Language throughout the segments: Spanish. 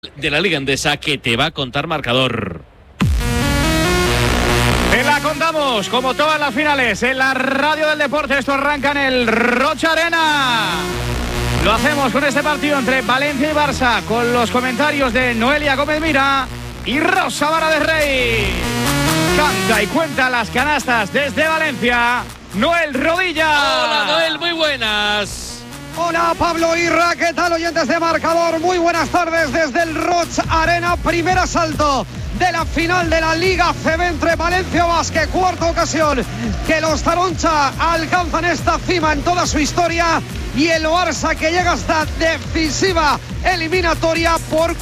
de la Liga Endesa que te va a contar marcador. Te la contamos como todas las finales en la radio del deporte. Esto arranca en el Rocha Arena. Lo hacemos con este partido entre Valencia y Barça, con los comentarios de Noelia Gómez Mira y Rosa Vara de Rey. Canta y cuenta las canastas desde Valencia, Noel Rodilla. Hola Noel, muy buenas. Hola Pablo Irra, ¿qué tal oyentes de marcador? Muy buenas tardes desde el Rocha Arena, primer asalto de la final de la Liga CB entre Valencia Basket, cuarta ocasión que los Taroncha alcanzan esta cima en toda su historia, y el Barça que llega hasta decisiva eliminatoria por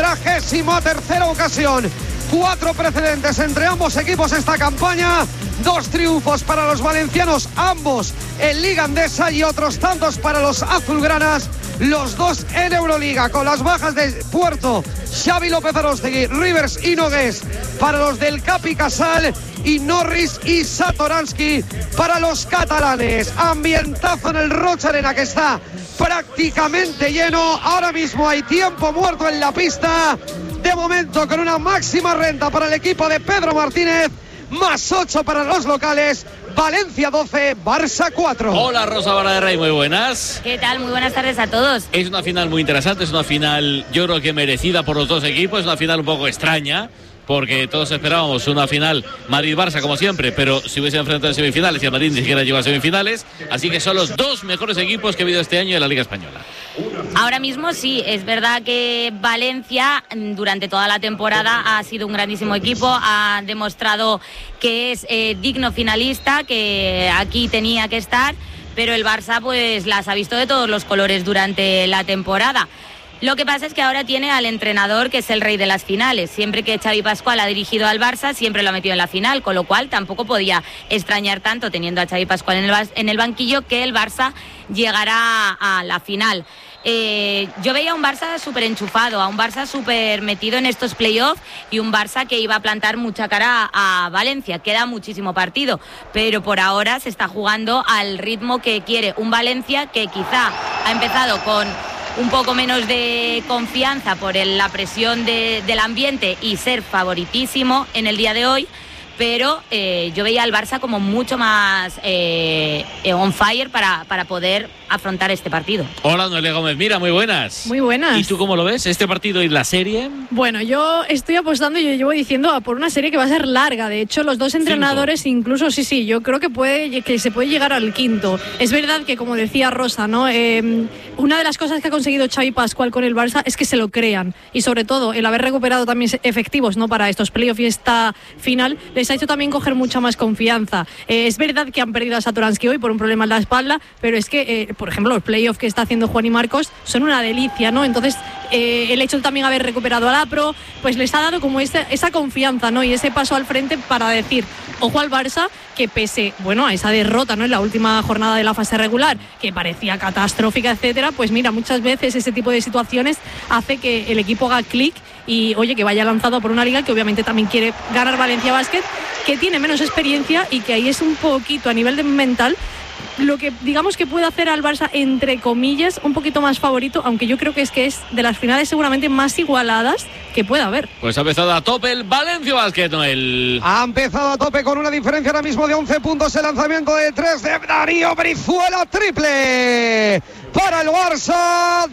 43ª ocasión. 4 precedentes entre ambos equipos esta campaña, 2 triunfos para los valencianos, ambos en Liga Endesa, y otros tantos para los azulgranas, los 2 en Euroliga, con las bajas de Puerto, Xavi López Arostegui, Rivers y Nogués para los del Capi Casal, y Norris y Satoransky para los catalanes. Ambientazo en el Rocha Arena que está prácticamente lleno. Ahora mismo hay tiempo muerto en la pista. De momento con una máxima renta para el equipo de Pedro Martínez, más 8 para los locales. Valencia 12, Barça 4. Hola Rosa Vara de Rey, muy buenas. ¿Qué tal? Muy buenas tardes a todos. Es una final muy interesante, es una final yo creo que merecida por los dos equipos, es una final un poco extraña, porque todos esperábamos una final Madrid-Barça como siempre, pero si hubiese enfrentado en semifinales y el Madrid ni siquiera llegó a semifinales, así que son los 2 mejores equipos que ha habido este año en la Liga Española. Ahora mismo sí, es verdad que Valencia durante toda la temporada ha sido un grandísimo equipo, ha demostrado que es digno finalista, que aquí tenía que estar, pero el Barça pues las ha visto de todos los colores durante la temporada. Lo que pasa es que ahora tiene al entrenador que es el rey de las finales. Siempre que Xavi Pascual ha dirigido al Barça, siempre lo ha metido en la final, con lo cual tampoco podía extrañar tanto, teniendo a Xavi Pascual en el banquillo, que el Barça llegara a la final. Yo veía un Barça súper enchufado, a un Barça súper metido en estos playoffs, y un Barça que iba a plantar mucha cara a Valencia. Queda muchísimo partido, pero por ahora se está jugando al ritmo que quiere un Valencia que quizá ha empezado con un poco menos de confianza por la presión del ambiente y ser favoritísimo en el día de hoy, pero yo veía al Barça como mucho más on fire para poder afrontar este partido. Hola Noelia Gómez Mira, muy buenas. Muy buenas. ¿Y tú cómo lo ves, este partido y la serie? Bueno, yo estoy apostando, yo llevo diciendo por una serie que va a ser larga. De hecho, los 2 entrenadores 5. Incluso sí, yo creo que se puede llegar al quinto. Es verdad que, como decía Rosa, ¿no? Una de las cosas que ha conseguido Xavi Pascual con el Barça es que se lo crean, y sobre todo el haber recuperado también efectivos, ¿no?, para estos playoffs y esta final, les ha hecho también coger mucha más confianza. Es verdad que han perdido a Satoransky hoy por un problema en la espalda, pero es que por ejemplo, los playoffs que está haciendo Juan y Marcos son una delicia, ¿no? Entonces, el hecho de también haber recuperado al Apro, pues les ha dado como esa confianza, ¿no? Y ese paso al frente para decir, ojo al Barça, que pese, bueno, a esa derrota, ¿no?, en la última jornada de la fase regular, que parecía catastrófica, etcétera, pues mira, muchas veces ese tipo de situaciones hace que el equipo haga clic y, oye, que vaya lanzado por una liga que obviamente también quiere ganar Valencia Basket, que tiene menos experiencia y que ahí es un poquito a nivel de mental lo que digamos que puede hacer al Barça, entre comillas, un poquito más favorito, aunque yo creo que es de las finales seguramente más igualadas que pueda haber. Pues ha empezado a tope el Valencia Basket, Noel. Ha empezado a tope con una diferencia ahora mismo de 11 puntos. El lanzamiento de 3 de Darío Brizuela, triple para el Barça,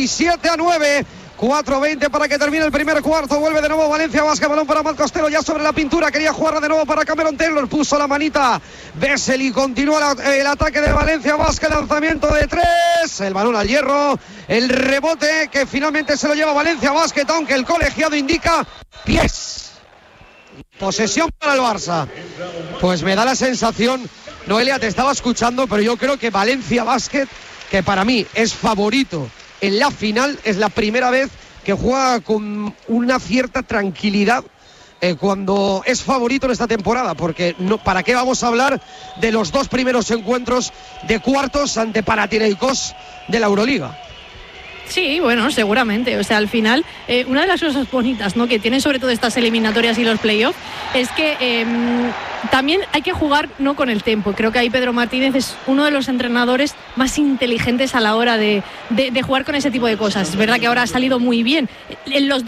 17-9. 4:20 para que termine el primer cuarto. Vuelve de nuevo Valencia Basket, balón para Matt Costello, ya sobre la pintura, quería jugar de nuevo para Cameron Taylor, puso la manita Bessel y continúa el ataque de Valencia Basket. Lanzamiento de 3, el balón al hierro, el rebote que finalmente se lo lleva Valencia Basket, aunque el colegiado indica pies. Posesión para el Barça. Pues me da la sensación, Noelia, te estaba escuchando, pero yo creo que Valencia Basket, que para mí es favorito en la final, es la primera vez que juega con una cierta tranquilidad cuando es favorito en esta temporada, porque no, ¿para qué vamos a hablar de los 2 primeros encuentros de cuartos ante Panathinaikos de la Euroliga? Sí, bueno, seguramente. O sea, al final, una de las cosas bonitas, ¿no?, que tienen sobre todo estas eliminatorias y los playoffs es que también hay que jugar, ¿no?, con el tiempo. Creo que ahí Pedro Martínez es uno de los entrenadores más inteligentes a la hora de jugar con ese tipo de cosas. Es verdad que ahora ha salido muy bien. En los